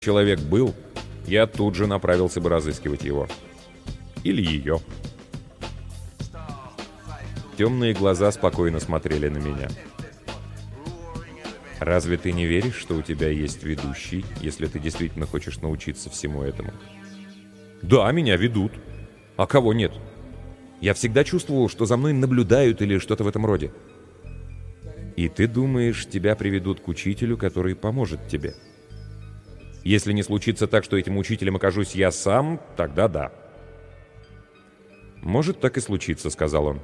человек был, я тут же направился бы разыскивать его. Или ее. Темные глаза спокойно смотрели на меня. «Разве ты не веришь, что у тебя есть ведущий, если ты действительно хочешь научиться всему этому?» «Да, меня ведут. А кого нет? Я всегда чувствовал, что за мной наблюдают или что-то в этом роде». «И ты думаешь, тебя приведут к учителю, который поможет тебе?» «Если не случится так, что этим учителем окажусь я сам, тогда да». «Может, так и случится», — сказал он.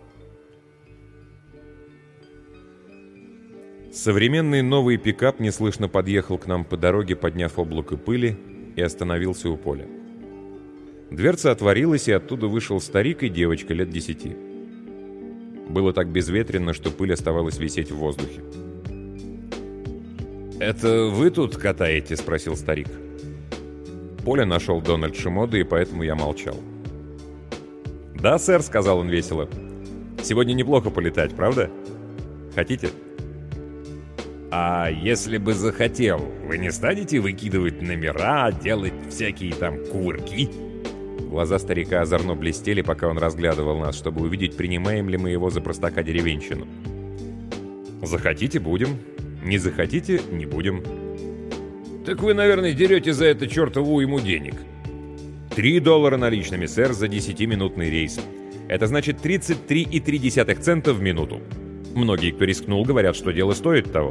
Современный новый пикап неслышно подъехал к нам по дороге, подняв облако пыли, и остановился у поля. Дверца отворилась, и оттуда вышел старик и девочка лет 10. Было так безветренно, что пыль оставалась висеть в воздухе. «Это вы тут катаете?» — спросил старик. Поля нашел Дональд Шимода, и поэтому я молчал. «Да, сэр», — сказал он весело. «Сегодня неплохо полетать, правда? Хотите?» «А если бы захотел, вы не станете выкидывать номера, делать всякие там кувырки?» Глаза старика озорно блестели, пока он разглядывал нас, чтобы увидеть, принимаем ли мы его за простака-деревенщину. «Захотите — будем. Не захотите — не будем». «Так вы, наверное, дерете за это чертову уйму денег». $3 наличными, сэр, за 10-минутный рейс. Это значит 33,3 цента в минуту. Многие, кто рискнул, говорят, что дело стоит того».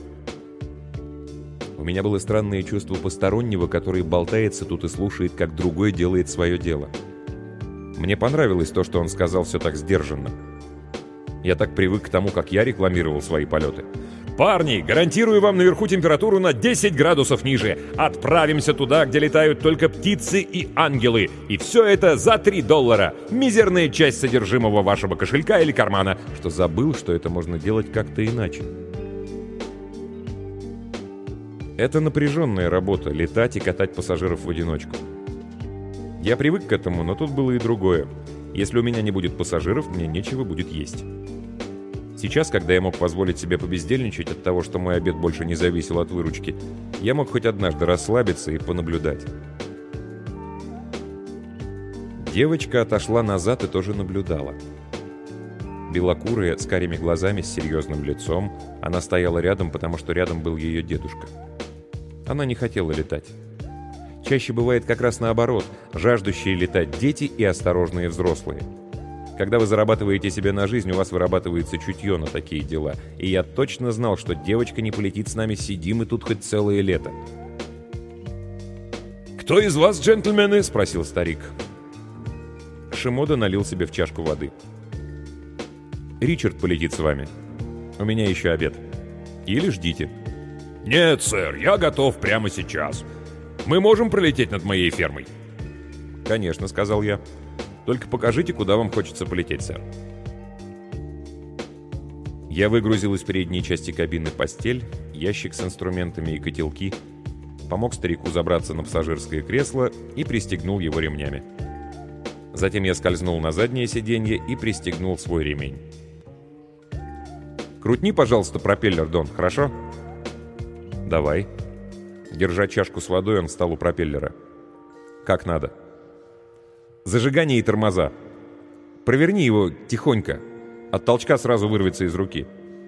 У меня было странное чувство постороннего, который болтается тут и слушает, как другой делает свое дело. Мне понравилось то, что он сказал все так сдержанно. Я так привык к тому, как я рекламировал свои полеты. «Парни, гарантирую вам наверху температуру на 10 градусов ниже. Отправимся туда, где летают только птицы и ангелы. И все это за $3. Мизерная часть содержимого вашего кошелька или кармана». Что забыл, что это можно делать как-то иначе. Это напряженная работа — летать и катать пассажиров в одиночку. Я привык к этому, но тут было и другое. Если у меня не будет пассажиров, мне нечего будет есть. Сейчас, когда я мог позволить себе побездельничать от того, что мой обед больше не зависел от выручки, я мог хоть однажды расслабиться и понаблюдать. Девочка отошла назад и тоже наблюдала. Белокурая, с карими глазами, с серьезным лицом, она стояла рядом, потому что рядом был ее дедушка. Она не хотела летать. Чаще бывает как раз наоборот: жаждущие летать дети и осторожные взрослые. Когда вы зарабатываете себе на жизнь, у вас вырабатывается чутье на такие дела. И я точно знал, что девочка не полетит с нами, сидим мы тут хоть целое лето. «Кто из вас, джентльмены?» — спросил старик. Шимода налил себе в чашку воды. «Ричард полетит с вами. У меня еще обед. Или ждите». «Нет, сэр, я готов прямо сейчас. Мы можем пролететь над моей фермой?» «Конечно», — сказал я. «Только покажите, куда вам хочется полететь, сэр». Я выгрузил из передней части кабины постель, ящик с инструментами и котелки, помог старику забраться на пассажирское кресло и пристегнул его ремнями. Затем я скользнул на заднее сиденье и пристегнул свой ремень. «Крутни, пожалуйста, пропеллер, Дон, хорошо?» «Давай». Держа чашку с водой, он встал у пропеллера. «Как надо». «Зажигание и тормоза. Проверни его тихонько. От толчка сразу вырвется из руки».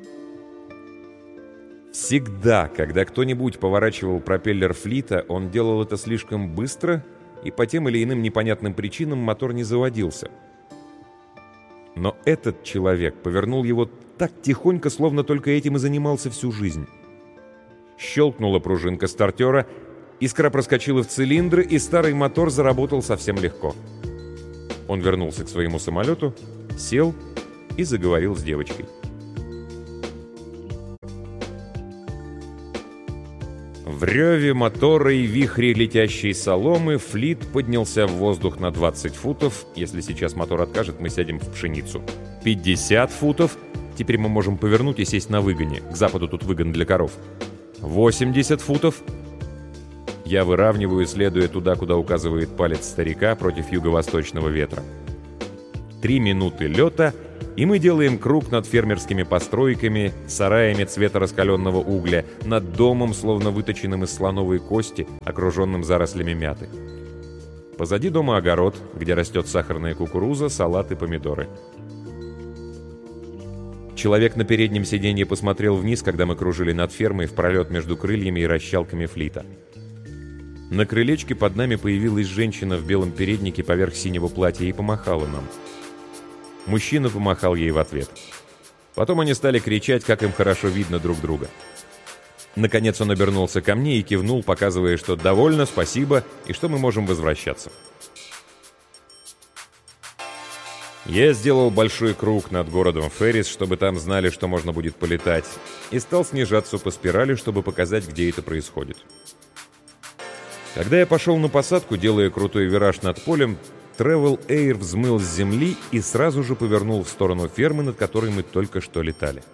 Всегда, когда кто-нибудь поворачивал пропеллер флита, он делал это слишком быстро, и по тем или иным непонятным причинам мотор не заводился. Но этот человек повернул его так тихонько, словно только этим и занимался всю жизнь. Щелкнула пружинка стартера, искра проскочила в цилиндр, и старый мотор заработал совсем легко. Он вернулся к своему самолету, сел и заговорил с девочкой. В реве мотора и вихре летящей соломы флит поднялся в воздух на 20 футов. Если сейчас мотор откажет, мы сядем в пшеницу. 50 футов. Теперь мы можем повернуть и сесть на выгоне. К западу тут выгон для коров. 80 футов. Я выравниваю, следуя туда, куда указывает палец старика, против юго-восточного ветра. 3 минуты лета, и мы делаем круг над фермерскими постройками, сараями цвета раскаленного угля, над домом, словно выточенным из слоновой кости, окруженным зарослями мяты. Позади дома огород, где растет сахарная кукуруза, салат и помидоры. Человек на переднем сиденье посмотрел вниз, когда мы кружили над фермой в пролет между крыльями и расщелками флита. На крылечке под нами появилась женщина в белом переднике поверх синего платья и помахала нам. Мужчина помахал ей в ответ. Потом они стали кричать, как им хорошо видно друг друга. Наконец он обернулся ко мне и кивнул, показывая, что довольно, спасибо, и что мы можем возвращаться. Я сделал большой круг над городом Феррис, чтобы там знали, что можно будет полетать, и стал снижаться по спирали, чтобы показать, где это происходит. Когда я пошел на посадку, делая крутой вираж над полем, Travel Air взмыл с земли и сразу же повернул в сторону фермы, над которой мы только что летали.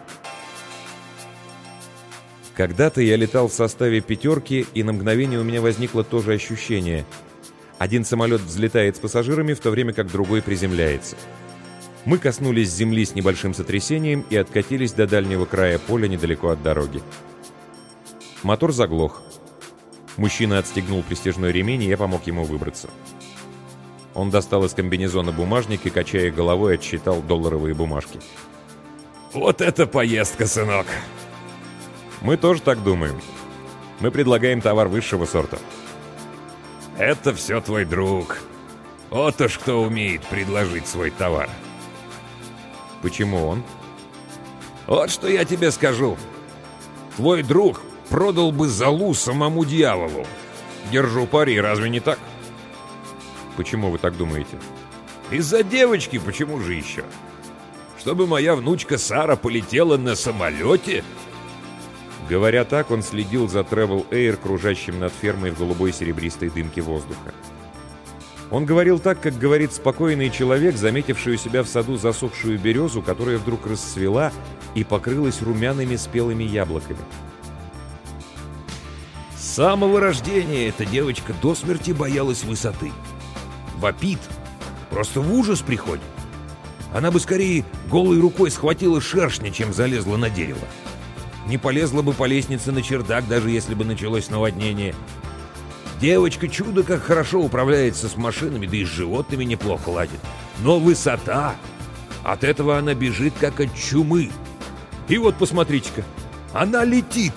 Когда-то я летал в составе «пятерки», и на мгновение у меня возникло то же ощущение. Один самолет взлетает с пассажирами, в то время как другой приземляется. Мы коснулись земли с небольшим сотрясением и откатились до дальнего края поля недалеко от дороги. Мотор заглох. Мужчина отстегнул пристяжной ремень, и я помог ему выбраться. Он достал из комбинезона бумажник и, качая головой, отсчитал долларовые бумажки. «Вот это поездка, сынок!» «Мы тоже так думаем. Мы предлагаем товар высшего сорта». «Это все твой друг. Вот уж кто умеет предложить свой товар». «Почему он?» «Вот что я тебе скажу. Твой друг продал бы золу самому дьяволу. Держу пари, разве не так?» «Почему вы так думаете?» «Из-за девочки, почему же еще? Чтобы моя внучка Сара полетела на самолете?» Говоря так, он следил за Travel Air, кружащим над фермой в голубой серебристой дымке воздуха. Он говорил так, как говорит спокойный человек, заметивший у себя в саду засохшую березу, которая вдруг расцвела и покрылась румяными спелыми яблоками. «С самого рождения эта девочка до смерти боялась высоты. Вопит. Просто в ужас приходит. Она бы скорее голой рукой схватила шершня, чем залезла на дерево. Не полезла бы по лестнице на чердак, даже если бы началось наводнение. Девочка чудо как хорошо управляется с машинами, да и с животными неплохо ладит. Но высота! От этого она бежит, как от чумы. И вот посмотрите-ка, она летит!»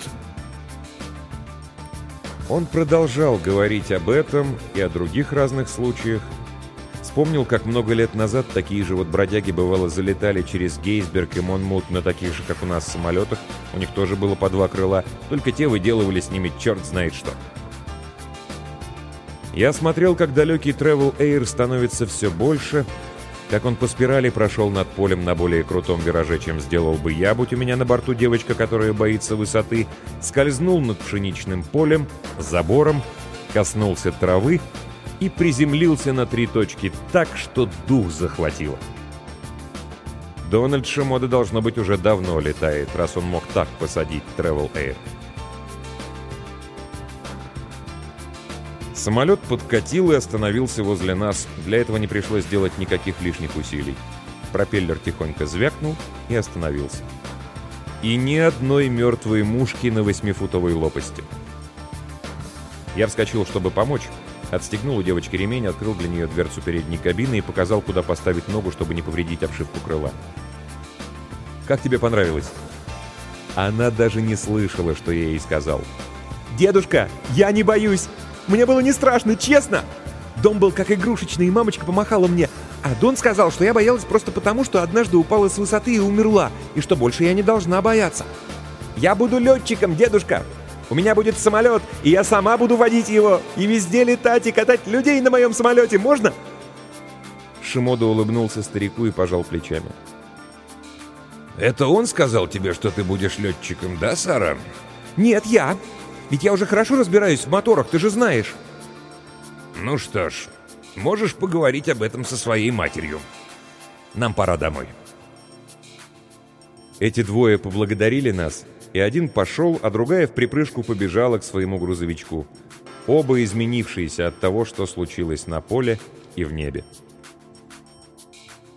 Он продолжал говорить об этом и о других разных случаях. Вспомнил, как много лет назад такие же вот бродяги, бывало, залетали через Гейсберг и Монмут на таких же, как у нас, самолетах. У них тоже было по 2 крыла, только те выделывали с ними черт знает что. Я смотрел, как далекий Travel Air становится все больше, как он по спирали прошел над полем на более крутом вираже, чем сделал бы я, будь у меня на борту девочка, которая боится высоты, скользнул над пшеничным полем, забором, коснулся травы и приземлился на 3 точки так, что дух захватило. Дональд Шимода, должно быть, уже давно летает, раз он мог так посадить Travel Air. Самолет подкатил и остановился возле нас. Для этого не пришлось делать никаких лишних усилий. Пропеллер тихонько звякнул и остановился. И ни одной мертвой мушки на 8-футовой лопасти. Я вскочил, чтобы помочь. Отстегнул у девочки ремень, открыл для нее дверцу передней кабины и показал, куда поставить ногу, чтобы не повредить обшивку крыла. «Как тебе понравилось?» Она даже не слышала, что я ей сказал. «Дедушка, я не боюсь! Мне было не страшно, честно! Дом был как игрушечный, и мамочка помахала мне. А Дон сказал, что я боялась просто потому, что однажды упала с высоты и умерла, и что больше я не должна бояться. Я буду летчиком, дедушка! У меня будет самолет, и я сама буду водить его, и везде летать и катать людей на моем самолете, можно?» Шимода улыбнулся старику и пожал плечами. «Это он сказал тебе, что ты будешь летчиком, да, Сара?» «Нет, я. Ведь я уже хорошо разбираюсь в моторах, ты же знаешь». «Ну что ж, можешь поговорить об этом со своей матерью. Нам пора домой». Эти двое поблагодарили нас, и один пошел, а другая в припрыжку побежала к своему грузовичку. Оба изменившиеся от того, что случилось на поле и в небе.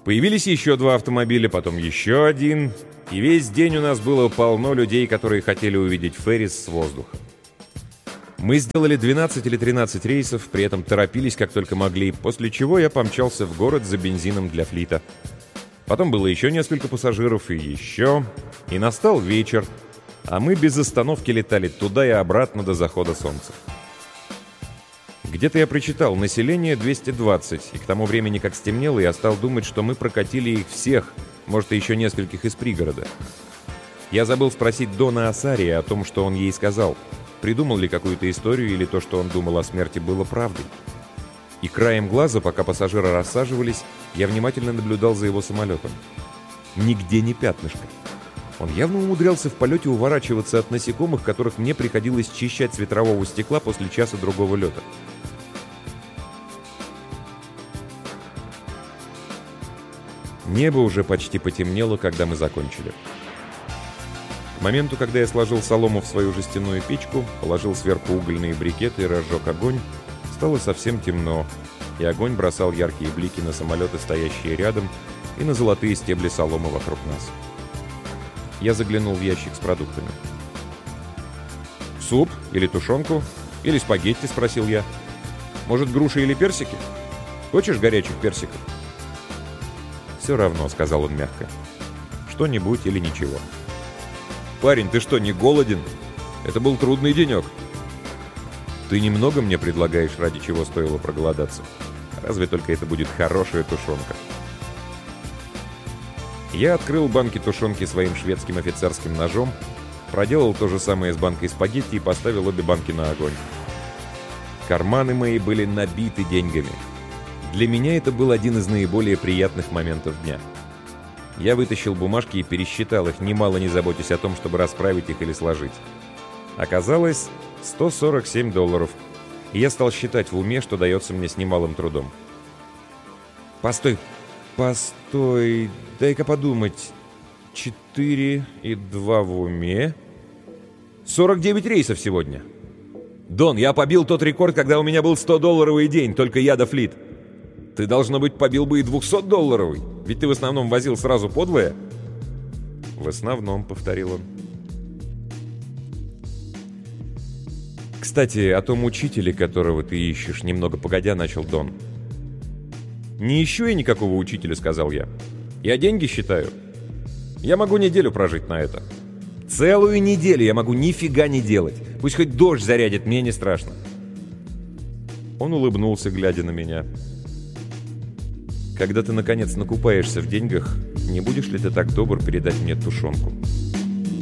Появились еще 2 автомобиля, потом еще один, и весь день у нас было полно людей, которые хотели увидеть Феррис с воздуха. Мы сделали 12 или 13 рейсов, при этом торопились как только могли, после чего я помчался в город за бензином для флита. Потом было еще несколько пассажиров, и настал вечер, а мы без остановки летали туда и обратно до захода солнца. Где-то я прочитал, население 220, и к тому времени, как стемнело, я стал думать, что мы прокатили их всех, может, и еще нескольких из пригорода. Я забыл спросить Дона Асарии о том, что он ей сказал. Придумал ли какую-то историю, или то, что он думал о смерти, было правдой. И краем глаза, пока пассажиры рассаживались, я внимательно наблюдал за его самолетом. Нигде не пятнышко. Он явно умудрялся в полете уворачиваться от насекомых, которых мне приходилось чищать с ветрового стекла после часа другого лета. Небо уже почти потемнело, когда мы закончили. К моменту, когда я сложил солому в свою жестяную печку, положил сверху угольные брикеты и разжег огонь, стало совсем темно, и огонь бросал яркие блики на самолеты, стоящие рядом, и на золотые стебли соломы вокруг нас. Я заглянул в ящик с продуктами. «Суп? Или тушенку? Или спагетти?» — спросил я. «Может, груши или персики? Хочешь горячих персиков?» «Все равно», — сказал он мягко. «Что-нибудь или ничего». «Парень, ты что, не голоден? Это был трудный денек». «Ты немного мне предлагаешь, ради чего стоило проголодаться? Разве только это будет хорошая тушенка». Я открыл банки тушенки своим шведским офицерским ножом, проделал то же самое с банкой спагетти и поставил обе банки на огонь. Карманы мои были набиты деньгами. Для меня это был один из наиболее приятных моментов дня. Я вытащил бумажки и пересчитал их, немало не заботясь о том, чтобы расправить их или сложить. Оказалось, $147, и я стал считать в уме, что дается мне с немалым трудом. Постой, дай-ка подумать. 4 и 2 в уме. 49 рейсов сегодня. Дон, я побил тот рекорд, когда у меня был $100 день, только я да флит. Ты, должно быть, побил бы и $200, ведь ты в основном возил сразу подвое. В основном, повторил он. Кстати, о том учителе, которого ты ищешь, немного погодя, начал Дон. «Не ищу я никакого учителя», — сказал я. «Я деньги считаю. Я могу неделю прожить на это. Целую неделю я могу нифига не делать. Пусть хоть дождь зарядит, мне не страшно». Он улыбнулся, глядя на меня. «Когда ты, наконец, накупаешься в деньгах, не будешь ли ты так добр передать мне тушенку?»